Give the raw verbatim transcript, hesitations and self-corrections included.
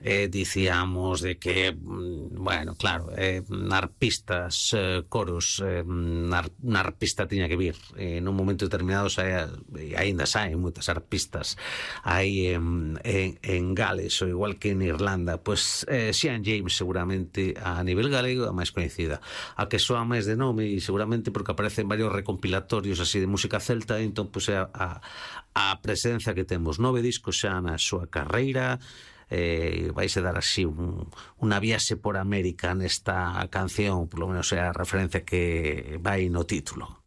eh, dicíamos de que, bueno, claro, eh, arpistas, eh, coros, eh, nar, un arpista tiña que vir eh, nun momento determinado, xa, aínda saen moitas arpistas aí en, en, en Gales, ou igual que en Irlanda, pois eh, Sean James seguramente a nivel galego a máis coñecida, a que soa máis de nome e seguramente porque aparecen varios recompilatorios así de música celta, entón pois é a, a presencia que temos, nove discos xa na súa carreira. Eh, vais a dar así un, unha viaxe por América nesta canción, por lo menos é a referencia que vai no título.